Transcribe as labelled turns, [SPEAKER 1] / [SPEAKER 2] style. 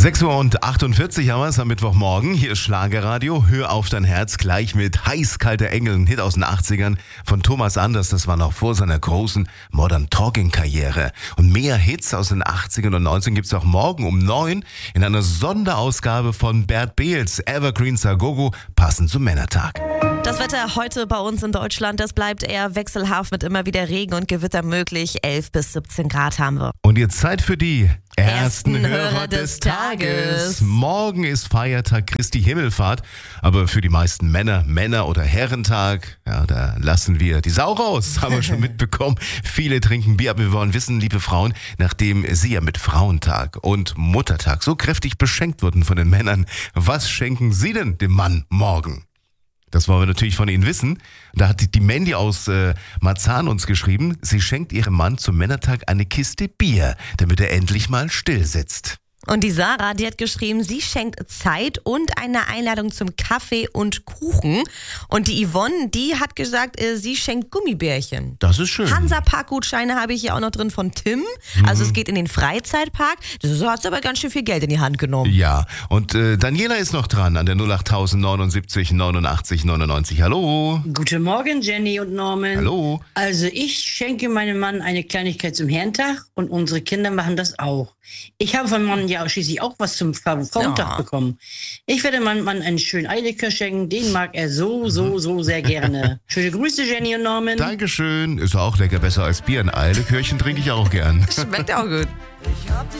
[SPEAKER 1] 6:48 Uhr haben wir es am Mittwochmorgen. Hier ist Schlagerradio. Hör auf dein Herz gleich mit Heiß-kalter Engel, ein Hit aus den 80ern von Thomas Anders. Das war noch vor seiner großen Modern Talking-Karriere. Und mehr Hits aus den 80ern und 90ern gibt es auch morgen um 9 in einer Sonderausgabe von Bert Beels Evergreens a Go-Go, passend zum Männertag.
[SPEAKER 2] Das Wetter heute bei uns in Deutschland, das bleibt eher wechselhaft mit immer wieder Regen und Gewitter möglich. 11 bis 17 Grad haben wir.
[SPEAKER 1] Und jetzt Zeit für die ersten
[SPEAKER 2] Hörer des Tages.
[SPEAKER 1] Morgen ist Feiertag Christi Himmelfahrt, aber für die meisten Männer- oder Herrentag, ja, da lassen wir die Sau raus, haben wir schon mitbekommen. Viele trinken Bier, aber wir wollen wissen, liebe Frauen, nachdem Sie ja mit Frauentag und Muttertag so kräftig beschenkt wurden von den Männern, was schenken Sie denn dem Mann morgen? Das wollen wir natürlich von Ihnen wissen. Da hat die Mandy aus Marzahn uns geschrieben, sie schenkt ihrem Mann zum Männertag eine Kiste Bier, damit er endlich mal still sitzt.
[SPEAKER 2] Und die Sarah, die hat geschrieben, sie schenkt Zeit und eine Einladung zum Kaffee und Kuchen. Und die Yvonne, die hat gesagt, sie schenkt Gummibärchen.
[SPEAKER 1] Das ist schön.
[SPEAKER 2] Hansa-Park-Gutscheine habe ich hier auch noch drin von Tim. Also es geht in den Freizeitpark. So hat sie aber ganz schön viel Geld in die Hand genommen.
[SPEAKER 1] Ja, und Daniela ist noch dran an der 08079 89 99. Hallo.
[SPEAKER 3] Guten Morgen, Jenny und Norman.
[SPEAKER 1] Hallo.
[SPEAKER 3] Also ich schenke meinem Mann eine Kleinigkeit zum Herrentag und unsere Kinder machen das auch. Ich habe von meinem Mann ja schließlich auch was zum Frauentag bekommen. Ich werde meinem Mann einen schönen Eierlikör schenken, den mag er so sehr gerne. Schöne Grüße, Jenny und Norman.
[SPEAKER 1] Dankeschön. Ist auch lecker, besser als Bier. Ein Eierlikörchen trinke ich auch gern.
[SPEAKER 2] Schmeckt auch gut.
[SPEAKER 4] Ich hab dich